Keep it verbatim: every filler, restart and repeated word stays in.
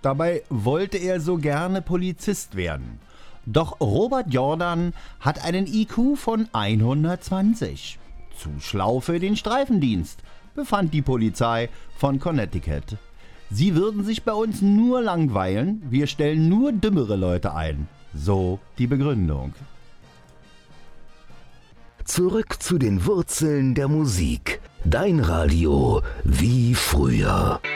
Dabei wollte er so gerne Polizist werden. Doch Robert Jordan hat einen I Q von hundertzwanzig. Zu schlau für den Streifendienst, befand die Polizei von Connecticut. Sie würden sich bei uns nur langweilen, wir stellen nur dümmere Leute ein. So die Begründung. Zurück zu den Wurzeln der Musik. Dein Radio wie früher.